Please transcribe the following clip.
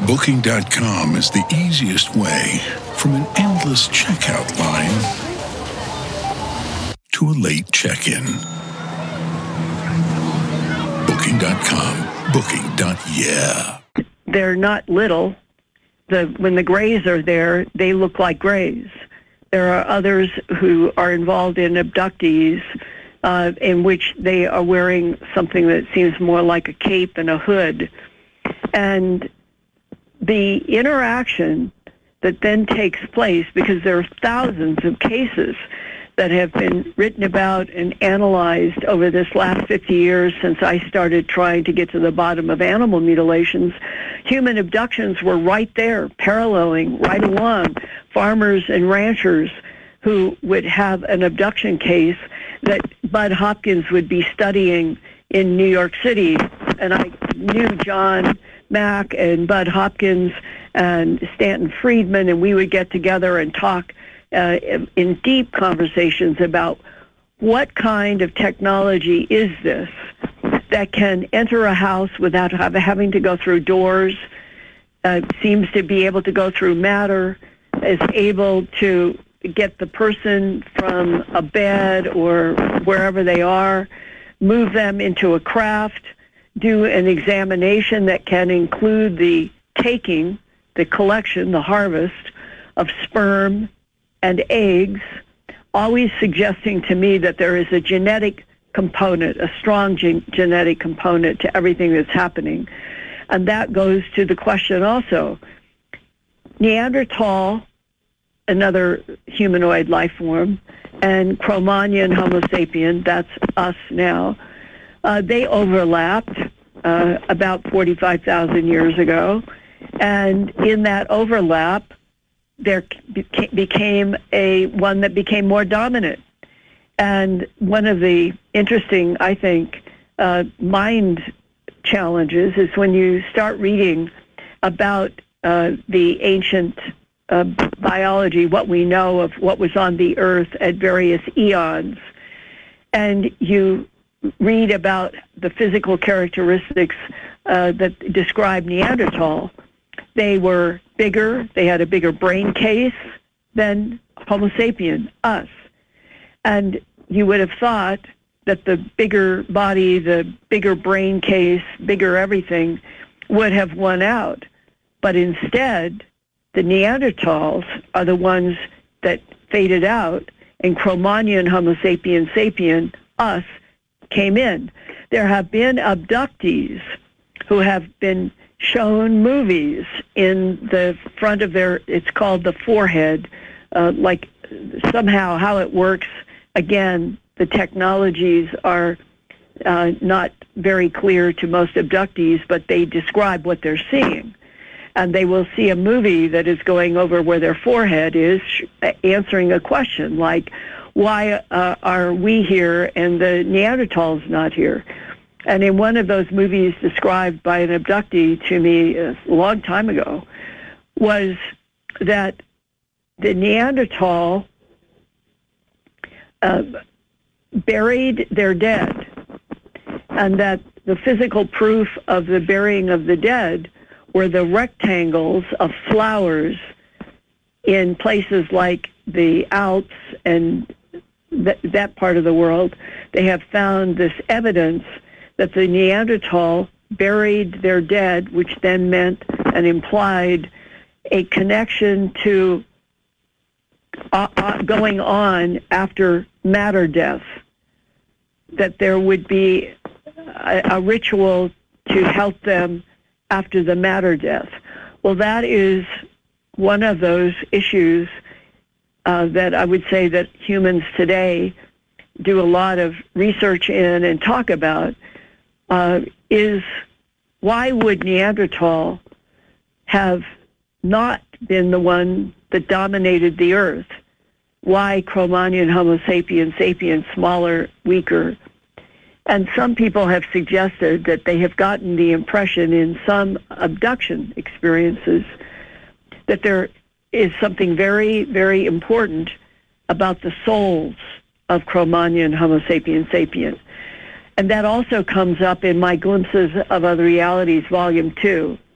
Booking.com is the easiest way from an endless checkout line to a late check-in. Booking.com. Booking.yeah. They're not little. When the grays are there, they look like grays. There are others who are involved in abductees in which they are wearing something that seems more like a cape and a hood. And the interaction that then takes place, because there are thousands of cases that have been written about and analyzed over this last 50 years since I started trying to get to the bottom of animal mutilations, human abductions were right there, paralleling right along farmers and ranchers who would have an abduction case that Bud Hopkins would be studying in New York City. And I knew John Mack and Bud Hopkins and Stanton Friedman, and we would get together and talk in deep conversations about what kind of technology is this that can enter a house without having to go through doors, seems to be able to go through matter, is able to get the person from a bed or wherever they are, move them into a craft, do an examination that can include the taking, the collection, the harvest of sperm and eggs, always suggesting to me that there is a genetic component, a strong genetic component to everything that's happening. And that goes to the question also. Neanderthal, another humanoid life form, and Cro-Magnon Homo sapien, that's us now, they overlapped about 45,000 years ago. And in that overlap, there became one that became more dominant. And one of the interesting, I think, mind challenges is when you start reading about the ancient biology, what we know of what was on the earth at various eons, and you read about the physical characteristics that describe Neanderthal. They were bigger, they had a bigger brain case than Homo sapien, us. And you would have thought that the bigger body, the bigger brain case, bigger everything would have won out. But instead, the Neanderthals are the ones that faded out, and Cro-Magnon Homo sapien sapien, us, came in. There have been abductees who have been shown movies in the front of it's called the forehead, like somehow how it works. Again, the technologies are not very clear to most abductees, but they describe what they're seeing. And they will see a movie that is going over where their forehead is, answering a question like, why are we here and the Neanderthals not here? And in one of those movies described by an abductee to me a long time ago was that the Neanderthal buried their dead, and that the physical proof of the burying of the dead were the rectangles of flowers in places like the Alps and that part of the world. They have found this evidence that the Neanderthal buried their dead, which then meant and implied a connection to going on after matter death, that there would be a ritual to help them after the matter death. Well, that is one of those issues that I would say that humans today do a lot of research in and talk about, is why would Neanderthal have not been the one that dominated the earth? Why Cro-Magnon Homo sapien sapien, smaller, weaker? And some people have suggested that they have gotten the impression in some abduction experiences that there is something very, very important about the souls of Cro-Magnon Homo sapien sapien. And that also comes up in my Glimpses of Other Realities, Volume 2.